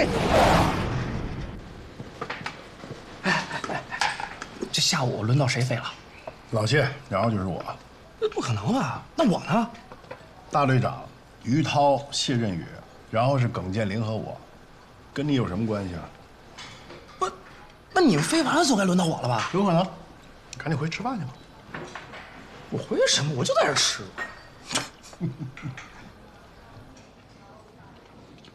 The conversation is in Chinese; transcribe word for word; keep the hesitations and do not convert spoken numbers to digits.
哎，哎哎哎，这下午轮到谁飞了？ 老谢，然后就是我。 不可能吧？那我呢？ 大队长于涛、谢振宇，然后是耿建林和我，跟你有什么关系啊？ 不，那你们飞完了总该轮到我了吧？ 有可能。赶紧回去吃饭去吧。 我回什么？我就在这吃。